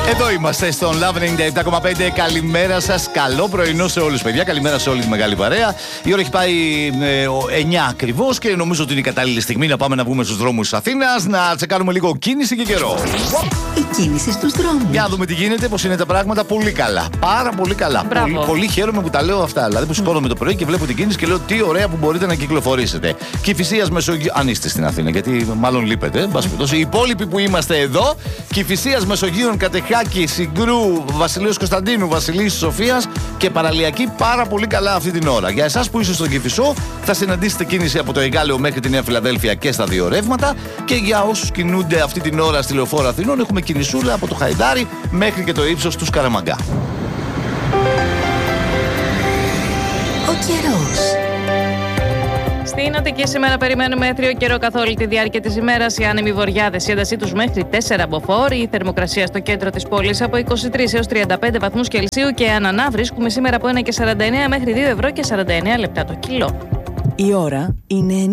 Εδώ είμαστε στον Love 97,5. Καλημέρα σας. Καλό πρωινό σε όλους, παιδιά. Καλημέρα σε όλη τη μεγάλη παρέα. Η ώρα έχει πάει 9 ακριβώς και νομίζω ότι είναι η κατάλληλη στιγμή να πάμε να βγούμε στους δρόμους της Αθήνας, να τσεκάρουμε λίγο κίνηση και καιρό. Η κίνηση στους δρόμους. Για να δούμε τι γίνεται, πώς είναι τα πράγματα. Πολύ καλά. Πάρα πολύ καλά. Πολύ χαίρομαι που τα λέω αυτά. Δηλαδή που σηκώνομαι το πρωί και βλέπω την κίνηση και λέω τι ωραία που μπορείτε να κυκλοφορήσετε. Κηφισίας Μεσογείου. Αν είστε στην Αθήνα, γιατί μάλλον λείπετε. Οι υπόλοιποι που είμαστε εδώ, Κηφισίας Μεσογείων, Κατεχάκη, Συγκρού, Βασιλείος Κωνσταντίνου, Βασιλής Σοφίας και Παραλιακή πάρα πολύ καλά αυτή την ώρα. Για εσάς που είστε στον Κηφισό, θα συναντήσετε κίνηση από το Εγάλεο μέχρι τη Νέα Φιλαδέλφια και στα δύο ρεύματα. Και για όσους κινούνται αυτή την ώρα στη Λεωφόρο Αθηνών, έχουμε κινησούλα από το Χαϊδάρι μέχρι και το ύψος του Σκαραμαγκά. Ο καιρός. Στην Αττική σήμερα περιμένουμε έθριο καιρό καθ' όλη τη διάρκεια της ημέρας. Οι άνεμοι βορειάδες, η έντασή τους μέχρι 4 μποφόρ. Η θερμοκρασία στο κέντρο της πόλης από 23 έως 35 βαθμούς Κελσίου και ανανά βρίσκουμε σήμερα από 1,49 μέχρι 2 ευρώ και 49 λεπτά το κιλό. Η ώρα είναι